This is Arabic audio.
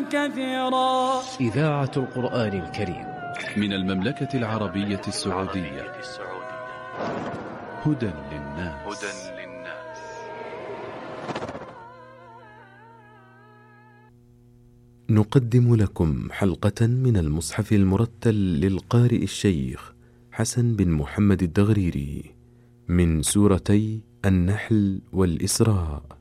كثيرا. إذاعة القرآن الكريم من المملكة العربية السعودية. هدى للناس. نقدم لكم حلقة من المصحف المرتل للقارئ الشيخ حسن بن محمد الدغريري من سورتي النحل والإسراء.